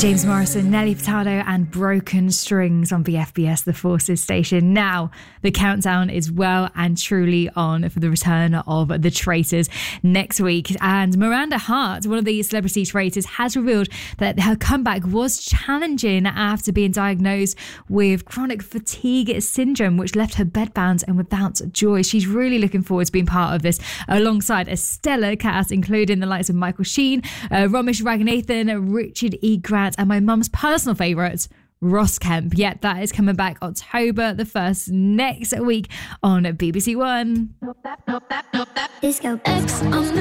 James Morrison, Nelly Furtado and Broken Strings on BFBS, the Forces station. Now, the countdown is well and truly on for the return of The Traitors next week. And Miranda Hart, one of the celebrity traitors, has revealed that her comeback was challenging after being diagnosed with chronic fatigue syndrome, which left her bedbound and without joy. She's really looking forward to being part of this alongside a stellar cast, including the likes of Michael Sheen, Ramesh Ranganathan, Richard E. Grant, and my mum's personal favourite, Ross Kemp. Yet that is coming back October the 1st next week on BBC One. Disco X on the